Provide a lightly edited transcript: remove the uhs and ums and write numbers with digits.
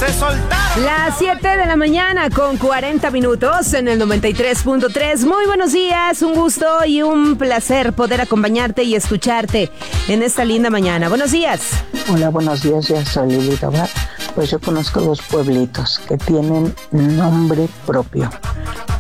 Las 7 de la mañana con 40 minutos en el 93.3. Muy buenos días, un gusto y un placer poder acompañarte y escucharte en esta linda mañana. Buenos días. Hola, buenos días, ya soy Lili Tobar. Pues yo conozco dos pueblitos que tienen nombre propio.